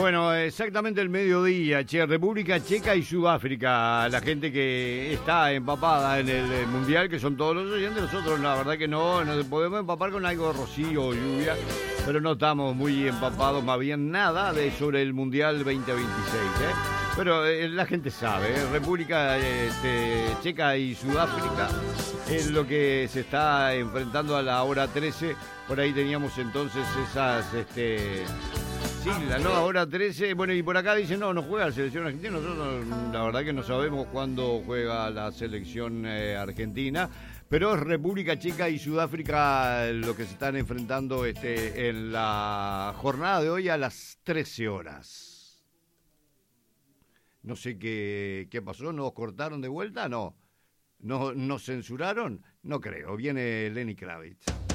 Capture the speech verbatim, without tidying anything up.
Bueno, exactamente el mediodía, che, República Checa y Sudáfrica, la gente que está empapada en el, el Mundial, que son todos los oyentes, nosotros la verdad que no, nos podemos empapar con algo de rocío o lluvia, pero no estamos muy empapados, más bien nada de sobre el Mundial veinte veintiséis, ¿eh? Pero eh, la gente sabe, ¿eh? República este, Checa y Sudáfrica es lo que se está enfrentando a la hora trece, por ahí teníamos entonces esas... Este, Sí, la nueva hora trece, bueno, y por acá dicen, no, no juega la selección argentina, nosotros la verdad que no sabemos cuándo juega la selección eh, argentina, pero es República Checa y Sudáfrica lo que se están enfrentando este, en la jornada de hoy a las trece horas. No sé qué, qué pasó, ¿nos cortaron de vuelta? No. ¿Nos, nos censuraron? No creo, viene Lenny Kravitz.